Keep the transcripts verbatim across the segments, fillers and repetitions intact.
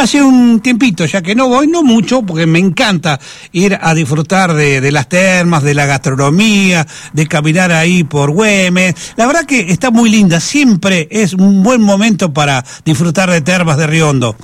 hace un tiempito ya que no voy, no mucho, porque me encanta ir a disfrutar de, de las termas, de la gastronomía, de caminar ahí por Güemes. La verdad que está muy linda, siempre es un buen momento para disfrutar de termas de Río Hondo.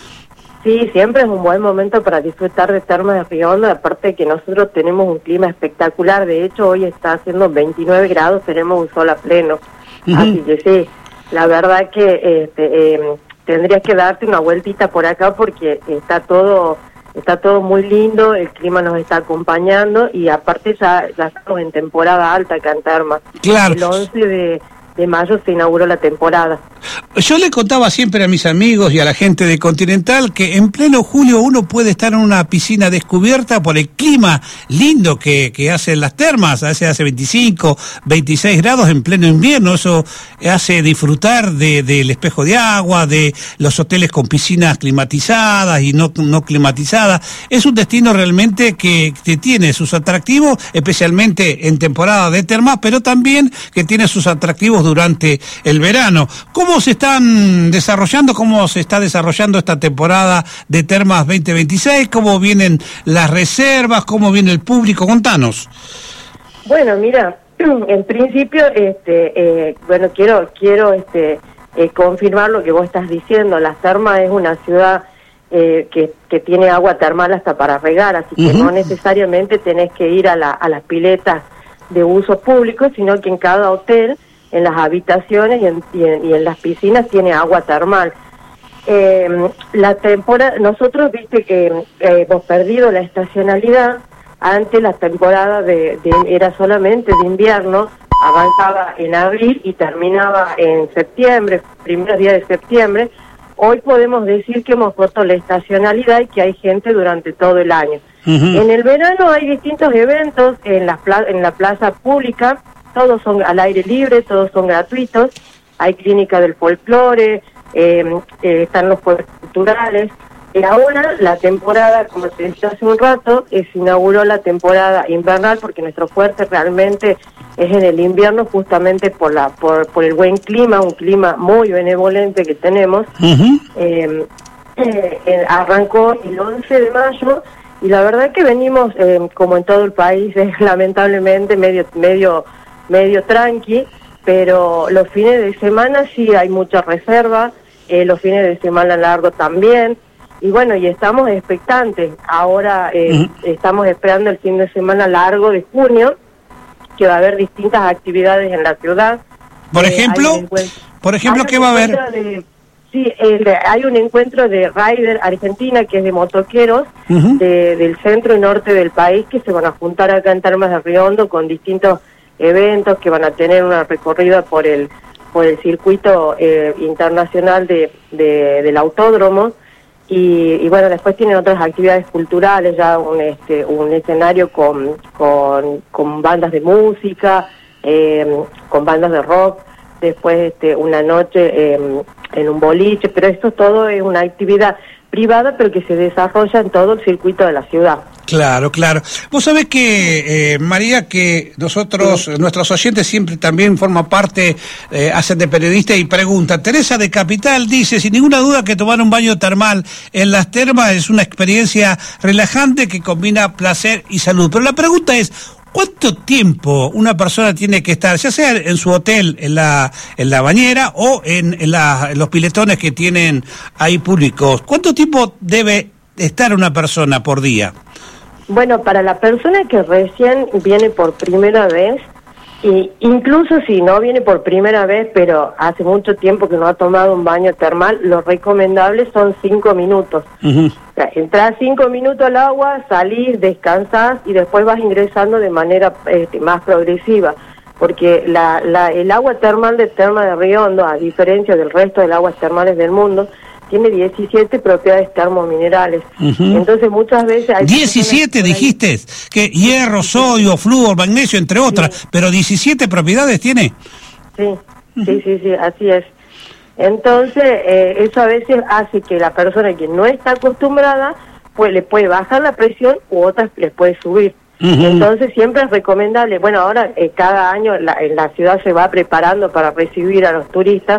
Sí, siempre es un buen momento para disfrutar de termas de Río Hondo, aparte de que nosotros tenemos un clima espectacular. De hecho, hoy está haciendo veintinueve grados, tenemos un sol a pleno. Uh-huh. Así que sí, la verdad que este, eh, tendrías que darte una vueltita por acá porque está todo está todo muy lindo, el clima nos está acompañando y aparte ya, ya estamos en temporada alta acá en Termas. Claro. El once de, de mayo se inauguró la temporada. Yo le contaba siempre a mis amigos y a la gente de Continental que en pleno julio uno puede estar en una piscina descubierta por el clima lindo que, que hacen las termas, hace, hace veinticinco, veintiséis grados en pleno invierno, eso hace disfrutar de, del espejo de agua, de los hoteles con piscinas climatizadas y no, no climatizadas. Es un destino realmente que, que tiene sus atractivos, especialmente en temporada de termas, pero también que tiene sus atractivos durante el verano. ¿Cómo se están desarrollando, cómo se está desarrollando esta temporada de Termas veinte veintiséis? ¿Cómo vienen las reservas? ¿Cómo viene el público? Contanos. Bueno, mira, en principio, este, eh, bueno, quiero quiero este, eh, confirmar lo que vos estás diciendo. Las Termas es una ciudad eh, que, que tiene agua termal hasta para regar, así que uh-huh. no necesariamente tenés que ir a, la, a las piletas de uso público, sino que en cada hotel, en las habitaciones y en, y en, y en las piscinas tiene agua termal. Eh, la temporada, nosotros viste que eh, hemos perdido la estacionalidad. Antes la temporada de, de era solamente de invierno, avanzaba en abril y terminaba en septiembre, primeros días de septiembre. Hoy podemos decir que hemos roto la estacionalidad y que hay gente durante todo el año. Uh-huh. En el verano hay distintos eventos en la, pla- en la plaza pública. Todos son al aire libre, todos son gratuitos. Hay clínica del folclore, eh, eh, están los pueblos culturales. Y ahora la temporada, como te decía hace un rato, eh, se inauguró la temporada invernal porque nuestro fuerte realmente es en el invierno, justamente por la por, por el buen clima, un clima muy benevolente que tenemos. Uh-huh. eh, eh, eh, arrancó el once de mayo y la verdad que venimos, eh, como en todo el país, eh, lamentablemente medio medio medio tranqui, pero los fines de semana sí hay mucha reserva, eh, los fines de semana largo también, y bueno, y estamos expectantes. Ahora eh, uh-huh. estamos esperando el fin de semana largo de junio, que va a haber distintas actividades en la ciudad. Por eh, ejemplo, por ejemplo, ¿qué va a haber? De, sí, el, hay un encuentro de Rider Argentina, que es de motoqueros, uh-huh. de, del centro y norte del país, que se van a juntar acá en Termas de Río Hondo con distintos eventos que van a tener una recorrida por el por el circuito eh, internacional de, de del autódromo y, y bueno, después tienen otras actividades culturales, ya un este un escenario con con, con bandas de música, eh, con bandas de rock, después este una noche eh, en un boliche, pero esto todo es una actividad privada pero que se desarrolla en todo el circuito de la ciudad. Claro, claro. Vos sabés que, eh, María, que nosotros, sí. nuestros oyentes siempre también forman parte, eh, hacen de periodista y preguntan. Teresa de Capital dice, sin ninguna duda que tomar un baño termal en las termas es una experiencia relajante que combina placer y salud. Pero la pregunta es, ¿cuánto tiempo una persona tiene que estar, ya sea en su hotel, en la en la bañera o en, en, la, en los piletones que tienen ahí públicos? ¿Cuánto tiempo debe estar una persona por día? Bueno, para la persona que recién viene por primera vez, y incluso si no viene por primera vez, pero hace mucho tiempo que no ha tomado un baño termal, lo recomendable son cinco minutos. Uh-huh. O sea, entras cinco minutos al agua, salís, descansás y después vas ingresando de manera este, más progresiva. Porque la, la, el agua termal de Termas de Río Hondo, a diferencia del resto de las aguas termales del mundo, tiene diecisiete propiedades termominerales. Uh-huh. Entonces muchas veces hay diecisiete dijiste, que hierro, sodio, flúor, magnesio, entre otras, sí. Pero diecisiete propiedades tiene. Sí, uh-huh. sí, sí, sí, así es. Entonces, eh, eso a veces hace que la persona que no está acostumbrada, pues le puede bajar la presión u otras les puede subir. Uh-huh. Entonces siempre es recomendable, bueno, ahora eh, cada año la, la ciudad se va preparando para recibir a los turistas.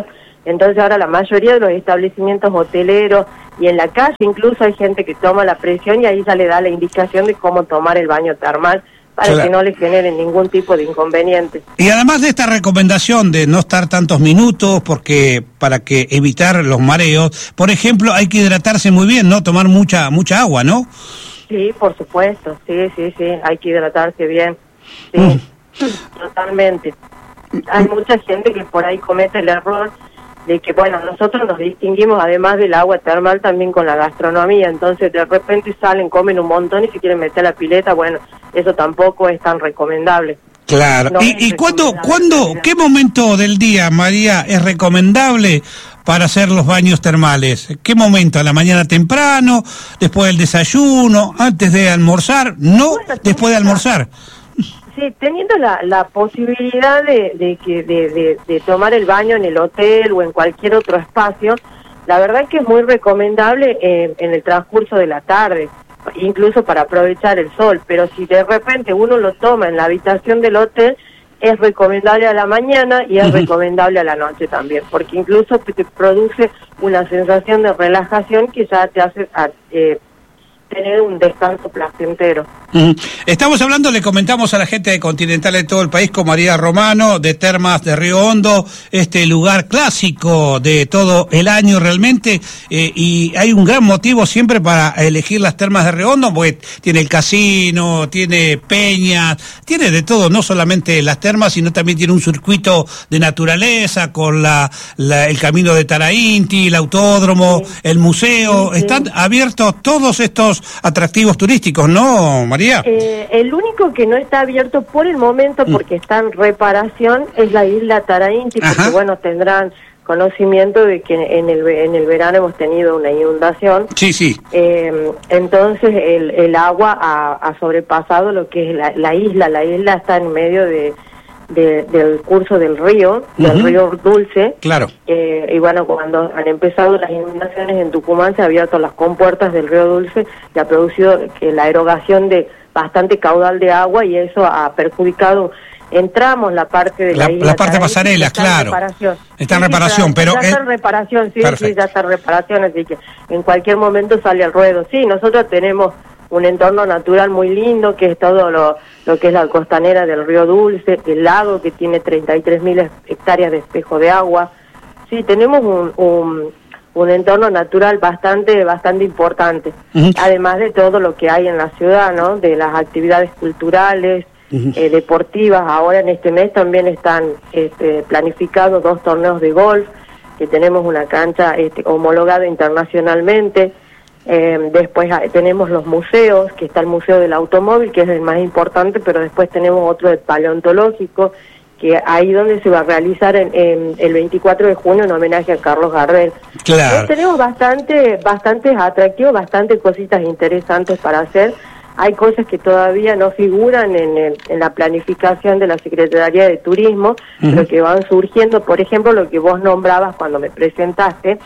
Entonces ahora la mayoría de los establecimientos hoteleros y en la calle incluso hay gente que toma la presión y ahí ya le da la indicación de cómo tomar el baño termal para claro. que no le generen ningún tipo de inconveniente. Y además de esta recomendación de no estar tantos minutos, porque para que evitar los mareos, por ejemplo, hay que hidratarse muy bien, ¿no? Tomar mucha mucha agua, ¿no? Sí, por supuesto, sí, sí, sí, hay que hidratarse bien, sí, mm. totalmente. Hay mucha gente que por ahí comete el error de que, bueno, nosotros nos distinguimos además del agua termal también con la gastronomía, entonces de repente salen, comen un montón y se quieren meter a la pileta, bueno, eso tampoco es tan recomendable. Claro, no ¿y, y cuándo, cuándo, qué momento del día, María, es recomendable para hacer los baños termales? ¿Qué momento? ¿A la mañana temprano, después del desayuno, antes de almorzar? No, bueno, después de almorzar. Sí, teniendo la, la posibilidad de, de, que, de, de, de tomar el baño en el hotel o en cualquier otro espacio, la verdad es que es muy recomendable eh, en el transcurso de la tarde, incluso para aprovechar el sol, pero si de repente uno lo toma en la habitación del hotel, es recomendable a la mañana y es uh-huh. recomendable a la noche también, porque incluso te produce una sensación de relajación que ya te hace eh, tener un descanso placentero. Uh-huh. Estamos hablando, le comentamos a la gente de Continental de todo el país con María Romano, de Termas de Río Hondo, este lugar clásico de todo el año realmente, eh, y hay un gran motivo siempre para elegir las Termas de Río Hondo, porque tiene el casino, tiene peñas, tiene de todo, no solamente las termas, sino también tiene un circuito de naturaleza con la, la el camino de Tarainti, el autódromo, sí. el museo, sí, sí. Están abiertos todos estos atractivos turísticos, ¿no, María? Eh, el único que no está abierto por el momento, porque mm. está en reparación, es la isla Tarainti, porque Ajá. bueno, tendrán conocimiento de que en el en el verano hemos tenido una inundación. Sí, sí. Eh, entonces el, el agua ha, ha sobrepasado lo que es la, la isla. La isla está en medio de, de del curso del río, del uh-huh. río Dulce. Claro. Eh, y bueno, cuando han empezado las inundaciones en Tucumán, se han abierto las compuertas del río Dulce y ha producido que la erogación de bastante caudal de agua, y eso ha perjudicado. Entramos la parte de la, la isla. La parte pasarelas, claro. Reparación. Está en sí, reparación, sí, pero... Ya está en reparación, sí, Perfecto. sí, ya está en reparación, así que en cualquier momento sale al ruedo. Sí, nosotros tenemos un entorno natural muy lindo, que es todo lo, lo que es la costanera del río Dulce, el lago que tiene treinta y tres mil hectáreas de espejo de agua. Sí, tenemos un, un, un entorno natural bastante bastante importante, uh-huh. además de todo lo que hay en la ciudad, ¿no? De las actividades culturales, uh-huh. eh, deportivas. Ahora en este mes también están este, planificados dos torneos de golf, que tenemos una cancha este, homologada internacionalmente. Eh, después tenemos los museos, que está el Museo del Automóvil, que es el más importante, pero después tenemos otro del paleontológico, que ahí donde se va a realizar en, en el veinticuatro de junio en homenaje a Carlos Gardel. Claro. Entonces, tenemos bastante, bastantes atractivos, bastantes cositas interesantes para hacer. Hay cosas que todavía no figuran en, el, en la planificación de la Secretaría de Turismo, uh-huh. pero que van surgiendo. Por ejemplo, lo que vos nombrabas cuando me presentaste,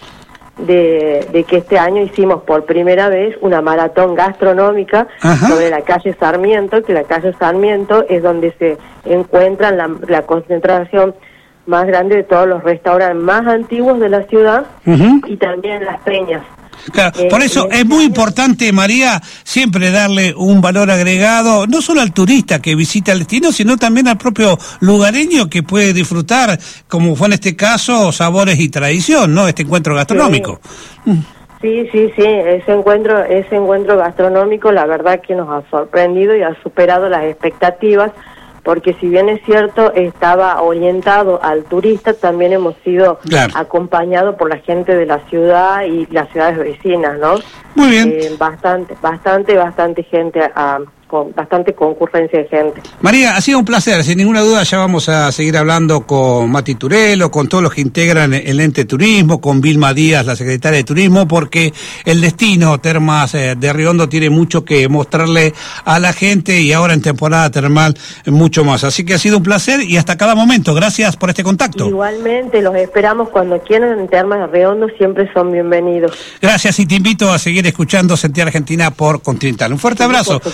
de, de que este año hicimos por primera vez una maratón gastronómica Ajá. sobre la calle Sarmiento, que la calle Sarmiento es donde se encuentran la, la concentración más grande de todos los restaurantes más antiguos de la ciudad, uh-huh. y también las peñas. Claro, eh, por eso es muy importante, María, siempre darle un valor agregado, no solo al turista que visita el destino, sino también al propio lugareño que puede disfrutar, como fue en este caso, sabores y tradición, ¿no? Este encuentro gastronómico. Sí, sí, sí, sí. Ese encuentro, ese encuentro gastronómico, la verdad que nos ha sorprendido y ha superado las expectativas, porque si bien es cierto, estaba orientado al turista, también hemos sido claro. acompañados por la gente de la ciudad y las ciudades vecinas, ¿no? Muy bien. Eh, bastante, bastante, bastante gente, a, con bastante concurrencia de gente. María, ha sido un placer, sin ninguna duda ya vamos a seguir hablando con Mati Turelo, con todos los que integran el ente turismo, con Vilma Díaz, la secretaria de Turismo, porque el destino Termas de Río Hondo tiene mucho que mostrarle a la gente, y ahora en temporada termal mucho más. Así que ha sido un placer y hasta cada momento. Gracias por este contacto. Igualmente, los esperamos cuando quieran en Termas de Río Hondo, siempre son bienvenidos. Gracias, y te invito a seguir escuchando Sentir Argentina por Continental. Un fuerte sí, abrazo. Por supuesto.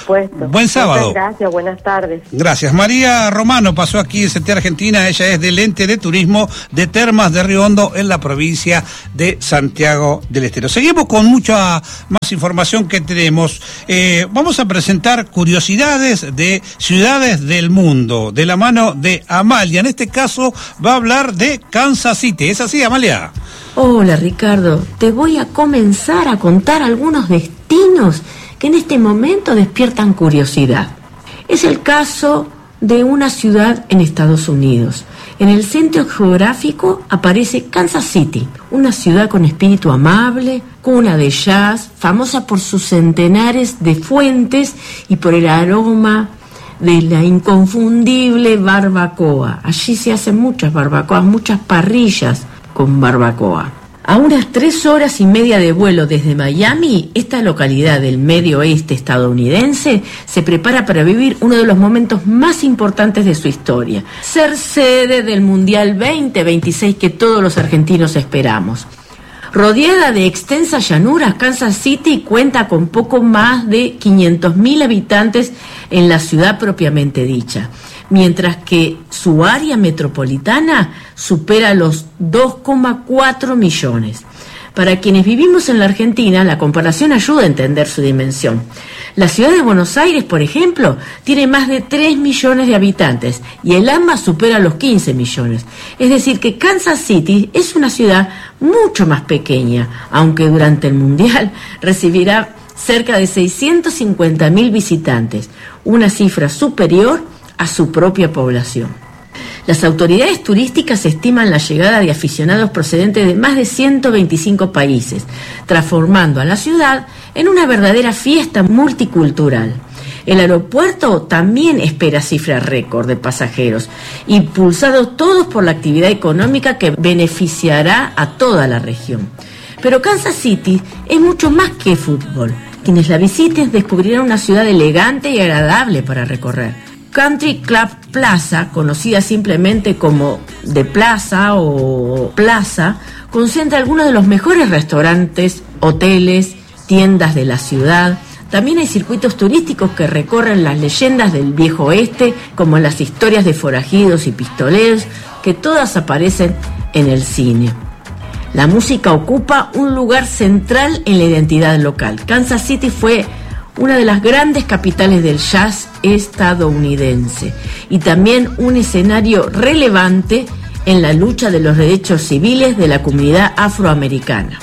Buen sábado. Muchas gracias, buenas tardes. Gracias. María Romano pasó aquí en Sentir Argentina. Ella es del ente de turismo de Termas de Río Hondo en la provincia de Santiago del Estero. Seguimos con mucha más información que tenemos. Eh, vamos a presentar curiosidades de ciudades del mundo, de la mano de Amalia. En este caso va a hablar de Kansas City. ¿Es así, Amalia? Hola, Ricardo. Te voy a comenzar a contar algunos destinos que en este momento despiertan curiosidad. Es el caso de una ciudad en Estados Unidos. En el centro geográfico aparece Kansas City, una ciudad con espíritu amable, cuna de jazz, famosa por sus centenares de fuentes y por el aroma de la inconfundible barbacoa. Allí se hacen muchas barbacoas, muchas parrillas con barbacoa. A unas tres horas y media de vuelo desde Miami, esta localidad del medio oeste estadounidense se prepara para vivir uno de los momentos más importantes de su historia, ser sede del Mundial veinte veintiséis que todos los argentinos esperamos. Rodeada de extensas llanuras, Kansas City cuenta con poco más de quinientos mil habitantes en la ciudad propiamente dicha, mientras que su área metropolitana supera los dos coma cuatro millones. Para quienes vivimos en la Argentina, la comparación ayuda a entender su dimensión. La ciudad de Buenos Aires, por ejemplo, tiene más de tres millones de habitantes y el AMBA supera los quince millones. Es decir, que Kansas City es una ciudad mucho más pequeña, aunque durante el Mundial recibirá cerca de seiscientos cincuenta mil visitantes, una cifra superior a su propia población. Las autoridades turísticas estiman la llegada de aficionados procedentes de más de ciento veinticinco países, transformando a la ciudad en una verdadera fiesta multicultural. El aeropuerto también espera cifras récord de pasajeros, impulsados todos por la actividad económica que beneficiará a toda la región. Pero Kansas City es mucho más que fútbol. Quienes la visiten descubrirán una ciudad elegante y agradable para recorrer. Country Club Plaza, conocida simplemente como The Plaza o Plaza, concentra algunos de los mejores restaurantes, hoteles, tiendas de la ciudad. También hay circuitos turísticos que recorren las leyendas del viejo oeste, como las historias de forajidos y pistoleros, que todas aparecen en el cine. La música ocupa un lugar central en la identidad local. Kansas City fue una de las grandes capitales del jazz estadounidense y también un escenario relevante en la lucha de los derechos civiles de la comunidad afroamericana.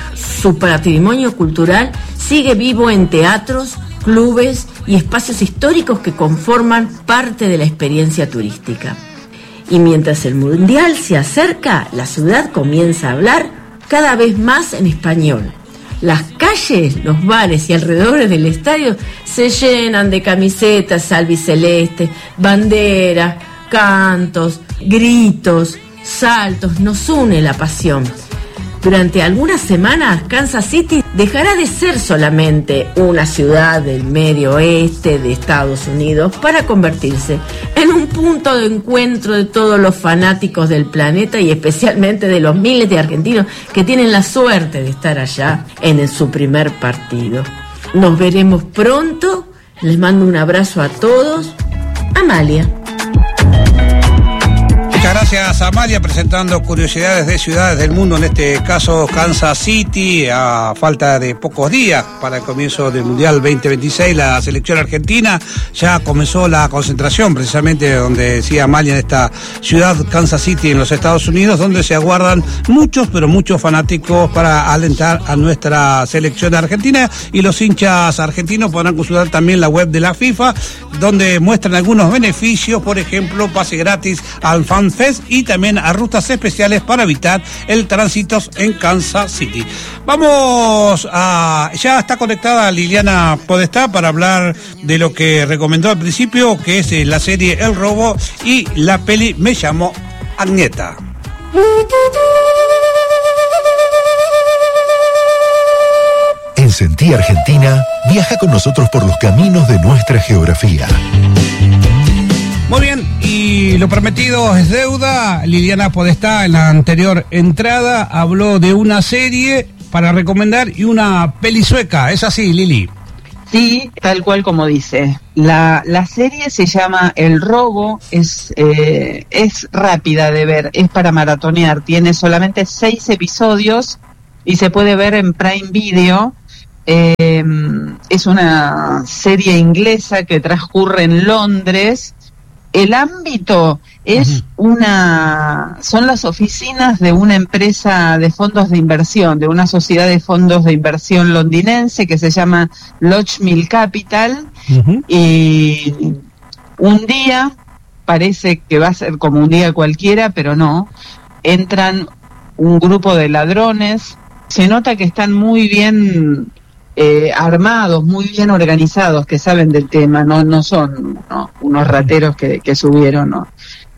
Su patrimonio cultural sigue vivo en teatros, clubes y espacios históricos que conforman parte de la experiencia turística. Y mientras el Mundial se acerca, la ciudad comienza a hablar cada vez más en español. Las calles, los bares y alrededores del estadio se llenan de camisetas albicelestes, banderas, cantos, gritos, saltos. Nos une la pasión. Durante algunas semanas, Kansas City dejará de ser solamente una ciudad del medio oeste de Estados Unidos para convertirse en un punto de encuentro de todos los fanáticos del planeta y especialmente de los miles de argentinos que tienen la suerte de estar allá en su primer partido. Nos veremos pronto. Les mando un abrazo a todos. Amalia. Muchas gracias, Amalia, presentando curiosidades de ciudades del mundo, en este caso Kansas City, a falta de pocos días para el comienzo del Mundial veinte veintiséis. La selección argentina ya comenzó la concentración, precisamente donde decía Amalia, en esta ciudad Kansas City en los Estados Unidos, donde se aguardan muchos, pero muchos fanáticos para alentar a nuestra selección argentina, y los hinchas argentinos podrán consultar también la web de la FIFA, donde muestran algunos beneficios, por ejemplo, pase gratis al Fan Fest y también a rutas especiales para evitar el tránsito en Kansas City. Vamos a... Ya está conectada Liliana Podestá para hablar de lo que recomendó al principio, que es la serie El Robo y la peli Me llamó Agneta. En Sentí Argentina, viaja con nosotros por los caminos de nuestra geografía. Muy bien, y lo prometido es deuda. Liliana Podestá en la anterior entrada habló de una serie para recomendar y una peli sueca. ¿Es así, Lili? Sí, tal cual como dice. La, la serie se llama El Robo, es, eh, es rápida de ver, es para maratonear, tiene solamente seis episodios y se puede ver en Prime Video. Eh, es una serie inglesa que transcurre en Londres. El ámbito es una, son las oficinas de una empresa de fondos de inversión, de una sociedad de fondos de inversión londinense que se llama Lochmill Capital. Uh-huh. Y un día, parece que va a ser como un día cualquiera, pero no, entran un grupo de ladrones, se nota que están muy bien Eh, armados, muy bien organizados, que saben del tema, no no son no, unos rateros que, que subieron, no.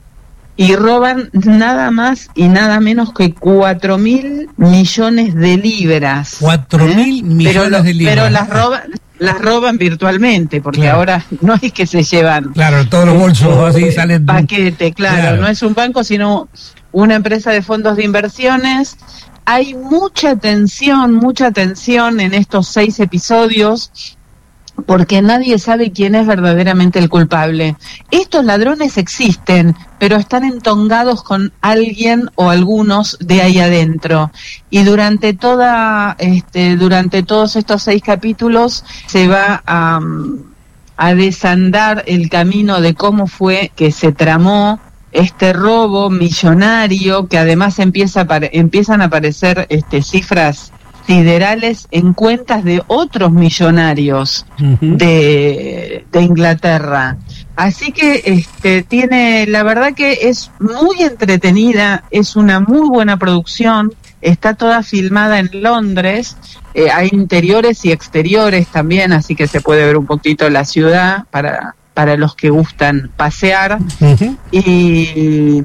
Y roban nada más y nada menos que cuatro mil millones de libras. Cuatro mil ¿eh? millones pero lo, de libras. Pero las roban, las roban virtualmente, porque claro. ahora no es que se llevan. Claro, todos los bolsos eh, así salen. Paquete, claro, claro, no es un banco, sino una empresa de fondos de inversiones. Hay mucha tensión, mucha tensión en estos seis episodios, porque nadie sabe quién es verdaderamente el culpable. Estos ladrones existen, pero están entongados con alguien o algunos de ahí adentro. Y durante toda, este, durante todos estos seis capítulos se va a, a desandar el camino de cómo fue que se tramó este robo millonario, que además empieza a apare- empiezan a aparecer este, cifras siderales en cuentas de otros millonarios uh-huh. de, de Inglaterra. Así que este, tiene, la verdad que es muy entretenida, es una muy buena producción, está toda filmada en Londres, eh, hay interiores y exteriores también, así que se puede ver un poquito la ciudad para... para los que gustan pasear. Uh-huh. Y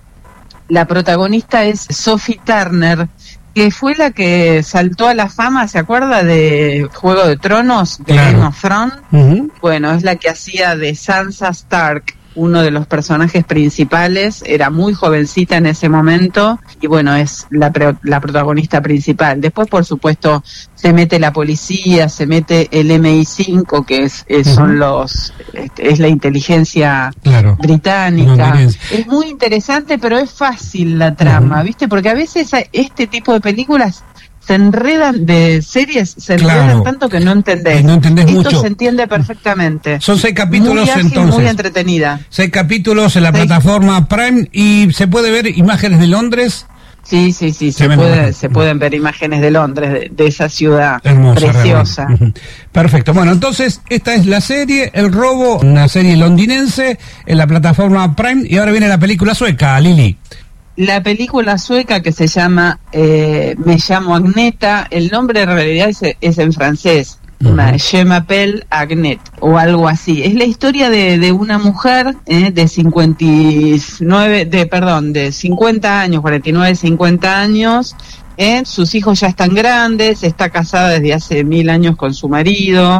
la protagonista es Sophie Turner, que fue la que saltó a la fama, ¿se acuerda de Juego de Tronos, de claro. Game of Thrones? Uh-huh. Bueno, es la que hacía de Sansa Stark, uno de los personajes principales, era muy jovencita en ese momento, y bueno, es la, pre- la protagonista principal. Después, por supuesto, se mete la policía, se mete el M I cinco, que es, es uh-huh. son los este, es la inteligencia claro. británica. No, es muy interesante, pero es fácil la trama, uh-huh. ¿viste? Porque a veces este tipo de películas se enredan, de series se enredan claro. tanto que no entendés. No entendés Esto mucho. se entiende perfectamente. Son seis capítulos muy ágil, entonces. Muy entretenida. Seis capítulos en la seis. plataforma Prime, y se puede ver imágenes de Londres. Sí, sí, sí, se, puede, se pueden ver imágenes de Londres, de, de esa ciudad hermosa, preciosa. Uh-huh. Perfecto. Bueno, entonces esta es la serie El Robo, una serie londinense en la plataforma Prime, y ahora viene la película sueca, Lili. La película sueca que se llama eh, Me llamo Agneta, el nombre en realidad es, es en francés, uh-huh. Je m'appelle Agnete, o algo así. Es la historia de, de una mujer eh, de cincuenta y nueve, de perdón, de cincuenta años, cuarenta y nueve, cincuenta años. Eh, sus hijos ya están grandes, está casada desde hace mil años con su marido.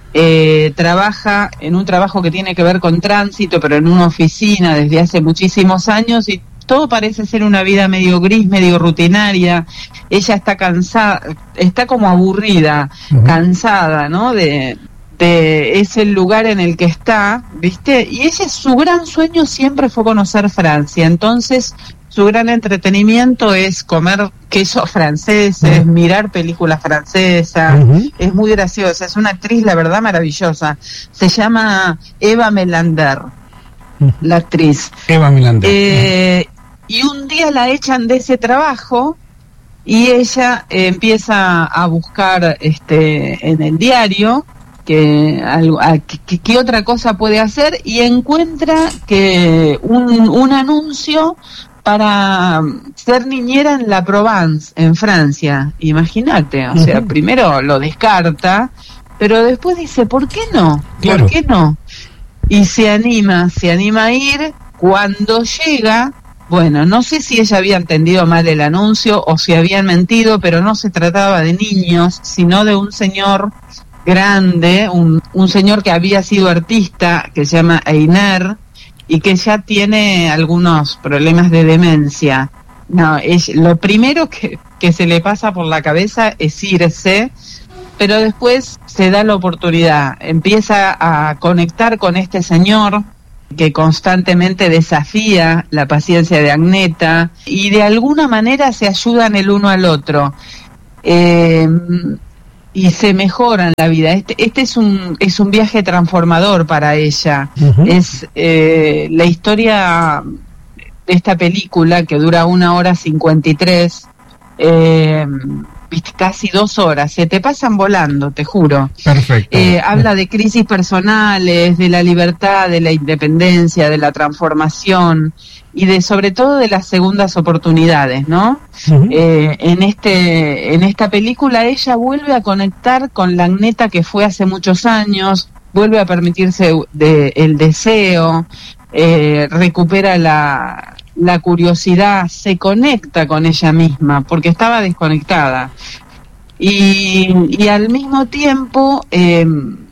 Eh, trabaja en un trabajo que tiene que ver con tránsito, pero en una oficina desde hace muchísimos años, y todo parece ser una vida medio gris, medio rutinaria. Ella está cansada, está como aburrida, uh-huh. cansada, ¿no? De, de ese lugar en el que está, ¿viste? Y ella, su gran sueño siempre fue conocer Francia. Entonces, su gran entretenimiento es comer quesos franceses, uh-huh. mirar películas francesas. Uh-huh. Es muy graciosa, es una actriz, la verdad, maravillosa. Se llama Eva Melander, uh-huh. la actriz. Eva Melander. Eh, uh-huh. Y un día la echan de ese trabajo y ella eh, empieza a buscar este en el diario que algo a, que, que otra cosa puede hacer, y encuentra que un, un anuncio para ser niñera en la Provence, en Francia. Imagínate, o uh-huh. sea, primero lo descarta, pero después dice, ¿por qué no? Claro. ¿Por qué no? Y se anima, se anima a ir. Cuando llega, bueno, no sé si ella había entendido mal el anuncio o si habían mentido, pero no se trataba de niños, sino de un señor grande, un, un señor que había sido artista, que se llama Einer, y que ya tiene algunos problemas de demencia. No, es, lo primero que, que se le pasa por la cabeza es irse, pero después se da la oportunidad, empieza a conectar con este señor que constantemente desafía la paciencia de Agneta y de alguna manera se ayudan el uno al otro. Eh, y se mejoran la vida. Este, este es un es un viaje transformador para ella. Uh-huh. Es eh, la historia de esta película que dura una hora cincuenta y tres, eh, casi dos horas, se te pasan volando, te juro. Perfecto. Eh, habla de crisis personales, de la libertad, de la independencia, de la transformación y de sobre todo de las segundas oportunidades, ¿no? Uh-huh. Eh, en este en esta película ella vuelve a conectar con la Agneta que fue hace muchos años, vuelve a permitirse de, el deseo, eh, recupera la la curiosidad, se conecta con ella misma porque estaba desconectada y, y al mismo tiempo eh,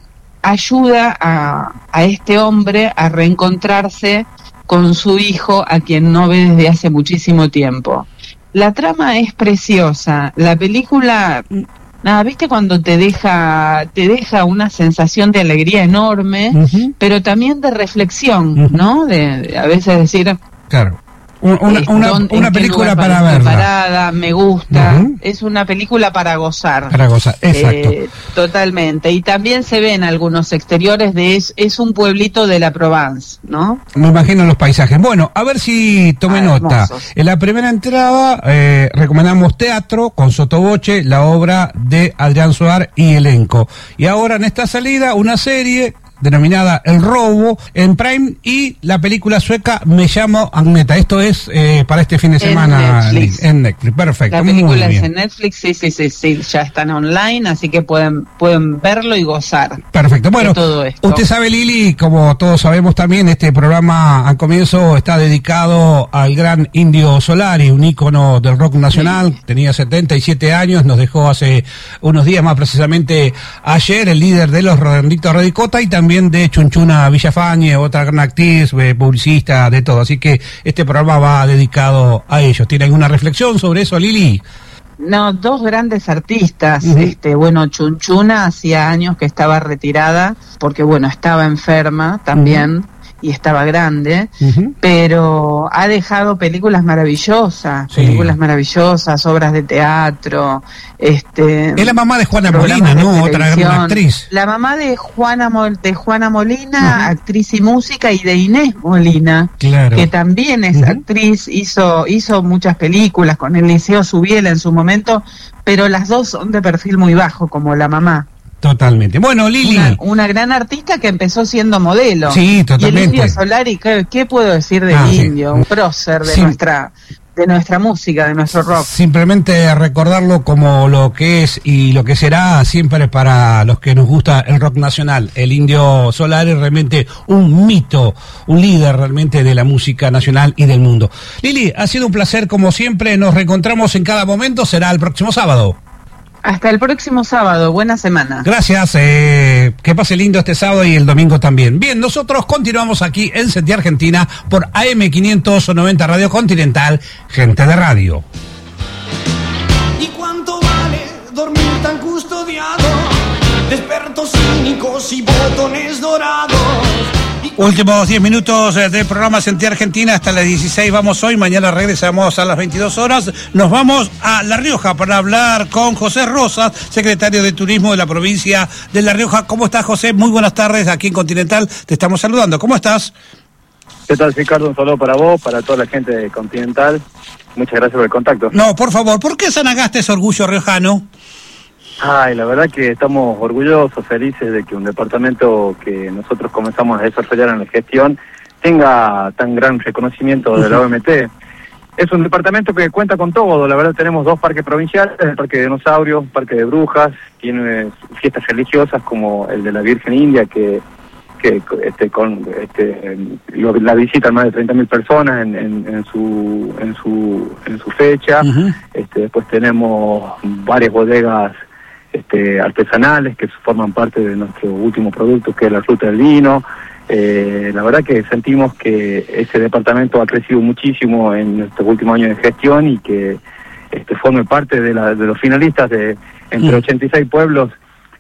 ayuda a, a este hombre a reencontrarse con su hijo a quien no ve desde hace muchísimo tiempo. La trama es preciosa, la película, nada, viste cuando te deja te deja una sensación de alegría enorme, uh-huh. pero también de reflexión, uh-huh. ¿no? De, de a veces decir, claro. Una, una, una película para verla. Parada, me gusta, uh-huh. es una película para gozar. Para gozar, exacto. Eh, totalmente. Y también se ven algunos exteriores de es, es un pueblito de la Provence, ¿no? Me imagino los paisajes. Bueno, a ver si tomé ah, nota. Hermosos. En la primera entrada eh, recomendamos teatro con Sotoboche, la obra de Adrián Suar y elenco. Y ahora en esta salida una serie denominada El Robo en Prime y la película sueca Me llamo Agneta. Esto es eh, para este fin de semana en Netflix. en Netflix. Perfecto. La película es en Netflix, sí, sí, sí, sí, ya están online, así que pueden pueden verlo y gozar. Perfecto. Bueno, todo esto. Usted sabe, Lili, como todos sabemos también, este programa al comienzo está dedicado al gran Indio Solari, un ícono del rock nacional. Sí. Tenía setenta y siete años, nos dejó hace unos días, más precisamente ayer, el líder de los Redonditos Redicota y también de Chunchuna Villafañe, otra gran actriz, eh, publicista, de todo. Así que este programa va dedicado a ellos. ¿Tiene alguna reflexión sobre eso, Lili? No, dos grandes artistas. Uh-huh. Este, bueno, Chunchuna hacía años que estaba retirada porque, bueno, estaba enferma también. Uh-huh. Y estaba grande, uh-huh. pero ha dejado películas maravillosas, sí. películas maravillosas, obras de teatro, este. Es la mamá de Juana Molina, ¿no? Otra gran actriz. La mamá de Juana de Juana Molina, uh-huh. actriz y música, y de Inés Molina, claro. que también es uh-huh. actriz, hizo hizo muchas películas con el Liceo Subiela en su momento, pero las dos son de perfil muy bajo, como la mamá. Totalmente. Bueno, Lili. Una, una gran artista que empezó siendo modelo. Sí, totalmente. Y el Indio Solari, ¿qué, qué puedo decir del ah, Indio? Sí. Un prócer de sí. nuestra de nuestra música, de nuestro rock. Simplemente recordarlo como lo que es y lo que será siempre para los que nos gusta el rock nacional. El Indio Solari realmente un mito, un líder realmente de la música nacional y del mundo. Lili, ha sido un placer como siempre. Nos reencontramos en cada momento. Será el próximo sábado. Hasta el próximo sábado, buena semana. Gracias, eh, que pase lindo este sábado y el domingo también. Bien, nosotros continuamos aquí en Sentir Argentina por A M quinientos noventa Radio Continental, gente de radio. ¿Y cuánto vale dormir tan custodiado? Despertos cínicos y botones dorados. Últimos diez minutos del programa Sentir Argentina, hasta las dieciséis vamos hoy, mañana regresamos a las veintidós horas, nos vamos a La Rioja para hablar con José Rosas, secretario de Turismo de la provincia de La Rioja. ¿Cómo estás, José? Muy buenas tardes, aquí en Continental te estamos saludando, ¿cómo estás? ¿Qué tal, Ricardo? Un saludo para vos, para toda la gente de Continental, muchas gracias por el contacto. No, por favor, ¿por qué Sanagasta es orgullo riojano? Ay, la verdad que estamos orgullosos, felices de que un departamento que nosotros comenzamos a desarrollar en la gestión tenga tan gran reconocimiento de la O M T. Es un departamento que cuenta con todo, la verdad tenemos dos parques provinciales, el Parque de Dinosaurios, Parque de Brujas, tiene fiestas religiosas como el de la Virgen India que que este, con este lo, la visitan más de treinta mil personas en, en, en su en su en su fecha. Uh-huh. Este, después tenemos varias bodegas Este, artesanales que forman parte de nuestro último producto, que es la fruta del vino. Eh, la verdad que sentimos que ese departamento ha crecido muchísimo en estos últimos años de gestión y que este, forme parte de, la, de los finalistas de entre ochenta y seis pueblos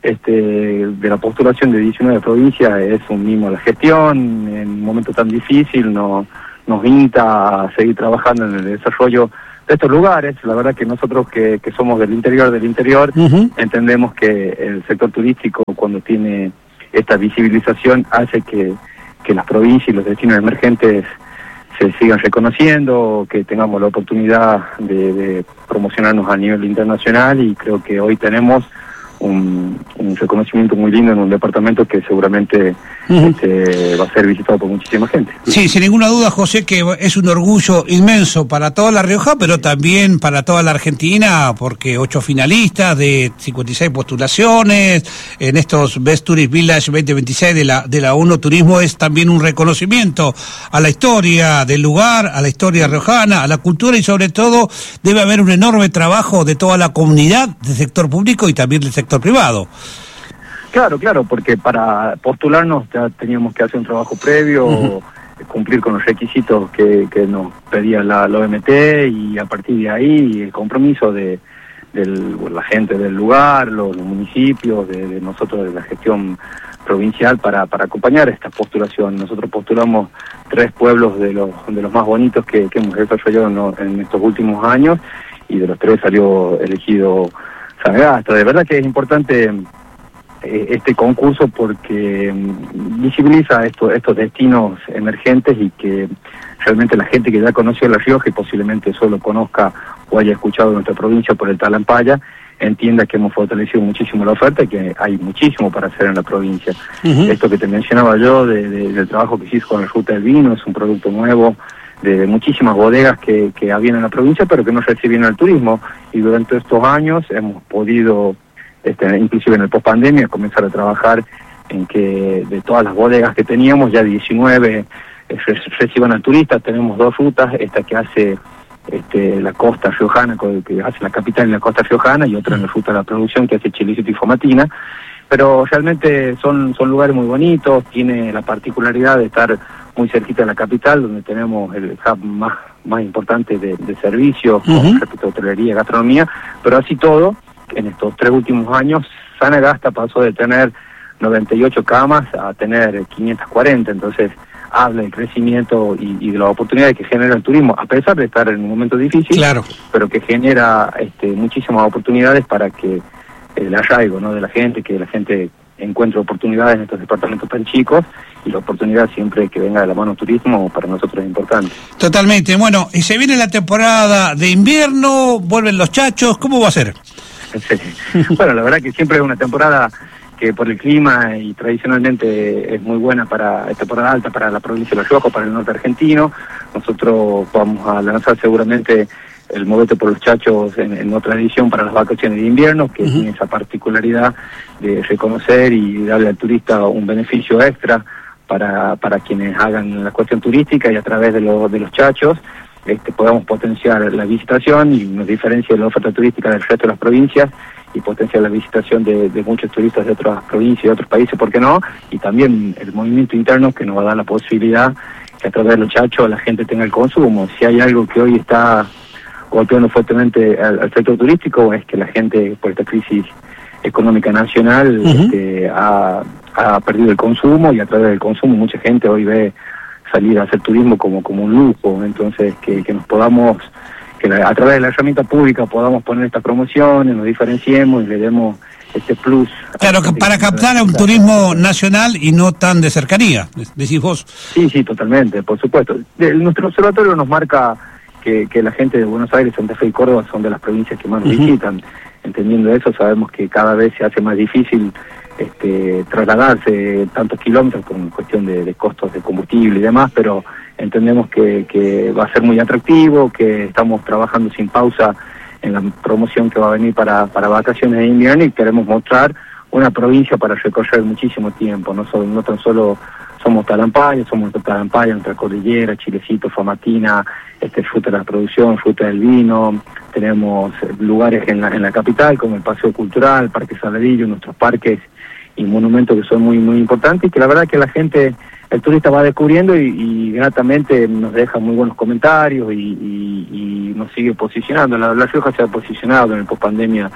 este, de la postulación de diecinueve provincias es un mimo a la gestión. En un momento tan difícil no, nos insta a seguir trabajando en el desarrollo de estos lugares. La verdad que nosotros que, que somos del interior del interior, uh-huh. entendemos que el sector turístico, cuando tiene esta visibilización, hace que, que las provincias y los destinos emergentes se sigan reconociendo, que tengamos la oportunidad de, de promocionarnos a nivel internacional, y creo que hoy tenemos un, un reconocimiento muy lindo en un departamento que seguramente uh-huh. este, va a ser visitado por muchísima gente. Sí, sin ninguna duda, José, que es un orgullo inmenso para toda La Rioja, pero también para toda la Argentina, porque ocho finalistas de cincuenta y seis postulaciones en estos Best Tourist Village veinte veintiséis de la de la ONU Turismo es también un reconocimiento a la historia del lugar, a la historia riojana, a la cultura, y sobre todo debe haber un enorme trabajo de toda la comunidad, del sector público y también del sector privado. Claro, claro, porque para postularnos ya teníamos que hacer un trabajo previo, uh-huh. cumplir con los requisitos que, que nos pedía la, la O M T, y a partir de ahí el compromiso de, de la gente del lugar, los, los municipios, de, de nosotros de la gestión provincial para, para acompañar esta postulación. Nosotros postulamos tres pueblos de los, de los más bonitos que, que hemos desarrollado en, en estos últimos años, y de los tres salió elegido Sagasta. De verdad que es importante este concurso porque visibiliza esto, estos destinos emergentes, y que realmente la gente que ya conoció La Rioja y posiblemente solo conozca o haya escuchado nuestra provincia por el Talampaya, entienda que hemos fortalecido muchísimo la oferta y que hay muchísimo para hacer en la provincia. Uh-huh. Esto que te mencionaba yo de, de, del trabajo que hiciste con la Ruta del Vino es un producto nuevo de muchísimas bodegas que, que habían en la provincia pero que no recibían el turismo, y durante estos años hemos podido, este, inclusive en el post-pandemia, comenzar a trabajar en que de todas las bodegas que teníamos, ya diecinueve eh, reciban al turista. Tenemos dos rutas, esta que hace este, la costa riojana, que hace la capital en la costa riojana, y otra en la ruta de la producción que hace Chilicito y Fomatina, pero realmente son, son lugares muy bonitos. Tiene la particularidad de estar muy cerquita de la capital, donde tenemos el hub más, más importante de, de servicios, uh-huh. con respecto a hotelería, gastronomía, pero así todo, en estos tres últimos años, Sagasta pasó de tener noventa y ocho camas a tener quinientas cuarenta, entonces habla del crecimiento y, y de las oportunidades que genera el turismo, a pesar de estar en un momento difícil, claro. pero que genera este, muchísimas oportunidades para que el arraigo, ¿no?, de la gente, que la gente encuentre oportunidades en estos departamentos tan chicos, y la oportunidad siempre que venga de la mano turismo para nosotros es importante. Totalmente. Bueno, y se viene la temporada de invierno, vuelven los chachos, ¿cómo va a ser? Sí. Bueno, la verdad que siempre es una temporada que por el clima y tradicionalmente es muy buena para es temporada alta para la provincia de La Rioja, para el norte argentino. Nosotros vamos a lanzar seguramente el Movete por los Chachos en, en otra edición para las vacaciones de invierno, que uh-huh. tiene esa particularidad de reconocer y darle al turista un beneficio extra para, para quienes hagan la cuestión turística, y a través de, lo, de los chachos este, podamos potenciar la visitación y nos diferencia de la oferta turística del resto de las provincias, y potenciar la visitación de, de muchos turistas de otras provincias y de otros países, ¿por qué no? Y también el movimiento interno, que nos va a dar la posibilidad que a través de los chachos la gente tenga el consumo. Si hay algo que hoy está golpeando fuertemente al, al sector turístico, es que la gente, por esta crisis económica nacional, uh-huh. este, ha, ha perdido el consumo, y a través del consumo mucha gente hoy ve salir a hacer turismo como, como un lujo. Entonces que, que nos podamos, que la, a través de la herramienta pública podamos poner estas promociones, nos diferenciemos y le demos este plus. Claro, que para captar a un turismo nacional y no tan de cercanía, decís vos. Sí, sí, totalmente, por supuesto. De, nuestro observatorio nos marca que, que la gente de Buenos Aires, Santa Fe y Córdoba son de las provincias que más nos uh-huh. visitan. Entendiendo eso, sabemos que cada vez se hace más difícil este, trasladarse tantos kilómetros con cuestión de, de costos de combustible y demás, pero entendemos que, que va a ser muy atractivo, que estamos trabajando sin pausa en la promoción que va a venir para, para vacaciones de invierno, y queremos mostrar una provincia para recorrer muchísimo tiempo. No, solo, no tan solo somos Talampaya, somos Talampaya, nuestra cordillera, Chilecito, Fomatina, este, fruta de la producción, fruta del vino. Tenemos lugares en la, en la capital como el Paseo Cultural, Parque Saladillo, nuestros parques y monumentos que son muy muy importantes, y que la verdad que la gente, el turista va descubriendo y, y gratamente nos deja muy buenos comentarios y, y, y nos sigue posicionando. La, la Rioja se ha posicionado en el post-pandemia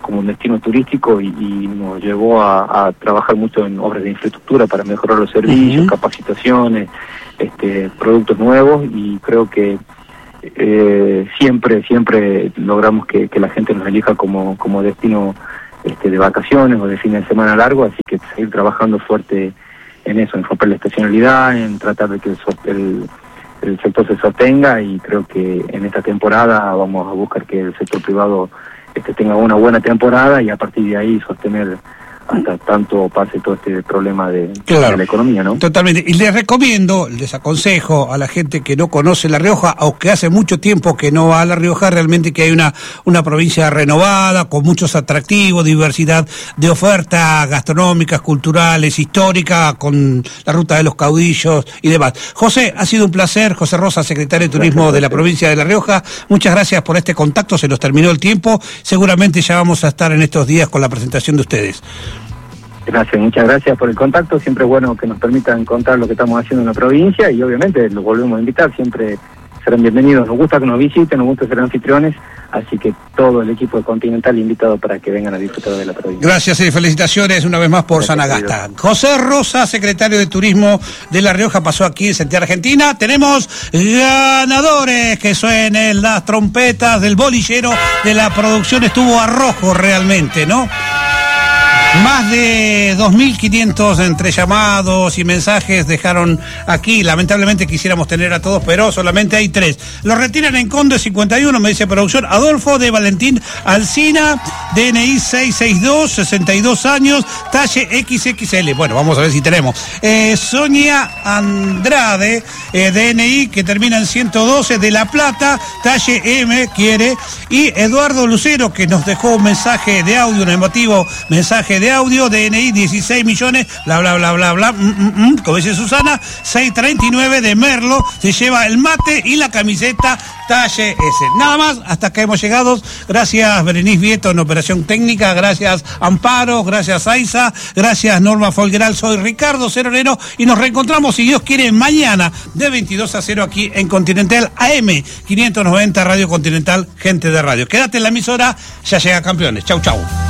como un destino turístico y, y nos llevó a, a trabajar mucho en obras de infraestructura para mejorar los servicios, uh-huh. capacitaciones, este, productos nuevos, y creo que eh, siempre siempre logramos que, que la gente nos elija como, como destino este, de vacaciones o de fin de semana largo, así que seguir trabajando fuerte en eso, en romper la estacionalidad, en tratar de que el, el, el sector se sostenga, y creo que en esta temporada vamos a buscar que el sector privado este, tenga una buena temporada y a partir de ahí sostener hasta tanto pase todo este problema de, claro, de la economía, ¿no? Totalmente. Y les recomiendo, les aconsejo a la gente que no conoce La Rioja, o que hace mucho tiempo que no va a La Rioja, realmente que hay una, una provincia renovada, con muchos atractivos, diversidad de ofertas gastronómicas, culturales, históricas, con la ruta de los caudillos y demás. José, ha sido un placer. José Rosa, secretario de Turismo gracias, de la provincia de La Rioja. Muchas gracias por este contacto, se nos terminó el tiempo. Seguramente ya vamos a estar en estos días con la presentación de ustedes. Gracias, muchas gracias por el contacto. Siempre es bueno que nos permitan contar lo que estamos haciendo en la provincia, y obviamente los volvemos a invitar, siempre serán bienvenidos. Nos gusta que nos visiten, nos gusta ser anfitriones, así que todo el equipo de Continental invitado para que vengan a disfrutar de la provincia. Gracias y felicitaciones una vez más por Sanagasta. José Rosa, secretario de Turismo de La Rioja, pasó aquí en Sentir Argentina. Tenemos ganadores, que suenen las trompetas del bolillero de la producción. Estuvo a rojo realmente, ¿no? Más de dos mil quinientos entre llamados y mensajes dejaron aquí. Lamentablemente quisiéramos tener a todos, pero solamente hay tres. Los retiran en Conde cincuenta y uno, me dice producción. Adolfo de Valentín Alsina, D N I seiscientos sesenta y dos, sesenta y dos años, talle equis equis ele. Bueno, vamos a ver si tenemos. Eh, Sonia Andrade, eh, D N I que termina en ciento doce, de La Plata, talle M, quiere. Y Eduardo Lucero, que nos dejó un mensaje de audio, un emotivo mensaje de de audio, D N I dieciséis millones, bla bla bla bla bla, mm, mm, mm, como dice Susana, seiscientos treinta y nueve de Merlo, se lleva el mate y la camiseta talle S. Nada más, hasta acá hemos llegado. Gracias Berenice Vieto en operación técnica, gracias Amparo, gracias Aiza, gracias Norma Folgueral, soy Ricardo Ceronero y nos reencontramos, si Dios quiere, mañana de veintidós a cero aquí en Continental A M quinientos noventa Radio Continental, gente de radio. Quédate en la emisora, ya llega Campeones. Chau chau.